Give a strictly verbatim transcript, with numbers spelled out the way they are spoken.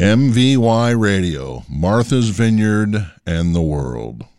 M V Y Radio, Martha's Vineyard and the World.